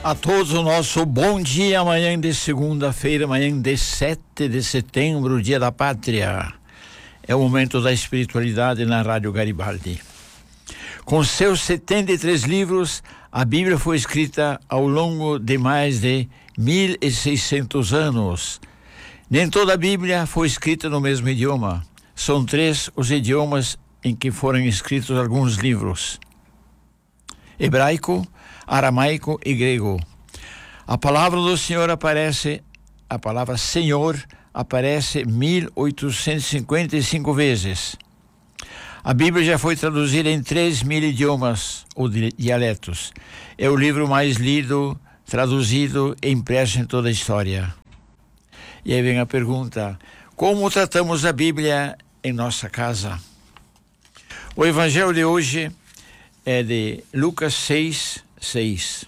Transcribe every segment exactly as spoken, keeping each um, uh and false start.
A todos o nosso bom dia, amanhã de segunda-feira, amanhã de sete de setembro, dia da pátria. É o momento da espiritualidade na Rádio Garibaldi. Com seus setenta e três livros, a Bíblia foi escrita ao longo de mais de mil e seiscentos anos. Nem toda a Bíblia foi escrita no mesmo idioma. São três os idiomas em que foram escritos alguns livros: hebraico, aramaico e grego. A palavra do Senhor aparece, a palavra Senhor aparece mil oitocentos e cinquenta e cinco vezes. A Bíblia já foi traduzida em três mil idiomas ou dialetos. É o livro mais lido, traduzido e impresso em toda a história. E aí vem a pergunta: como tratamos a Bíblia em nossa casa? O evangelho de hoje é de Lucas seis, seis.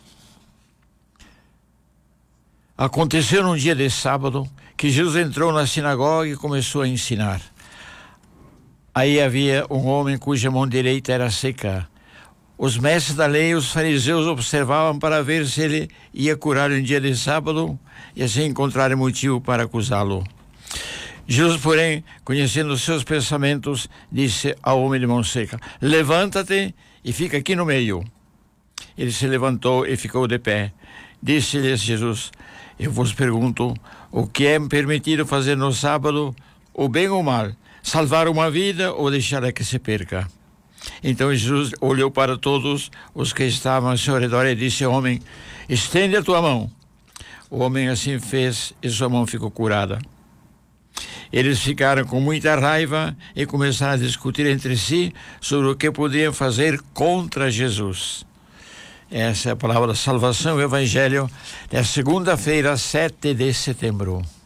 Aconteceu num dia de sábado que Jesus entrou na sinagoga e começou a ensinar. Aí havia um homem cuja mão direita era seca. Os mestres da lei e os fariseus observavam para ver se ele ia curar em dia de sábado e assim encontrar motivo para acusá-lo. Jesus, porém, conhecendo os seus pensamentos, disse ao homem de mão seca: levanta-te e fica aqui no meio. Ele se levantou e ficou de pé. Disse-lhes Jesus: eu vos pergunto, o que é permitido fazer no sábado, o bem ou o mal? Salvar uma vida ou deixar a que se perca? Então Jesus olhou para todos os que estavam ao seu redor e disse ao homem: estende a tua mão. O homem assim fez e sua mão ficou curada. Eles ficaram com muita raiva e começaram a discutir entre si sobre o que podiam fazer contra Jesus. Essa é a palavra da salvação, o evangelho da segunda-feira, sete de setembro.